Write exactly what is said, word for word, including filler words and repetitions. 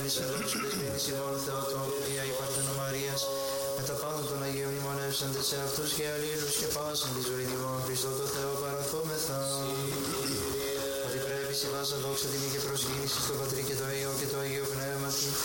ευλογημένης συντρόφους δεσποινής ημών Θεότο, Οποία η Παρθένο Μαρίας, με τα πάντα των Αγίων μνημονεύσαντε σε αυτούς και αλλήλους και πάσαν τη ζωή ημών Χριστό το Θεό παραθόμεθα. Ότι πρέπει σε βάσα δόξα τιμή και προσγίνηση στο Πατρί και το Υιό και το Αγίο Πνεύματι,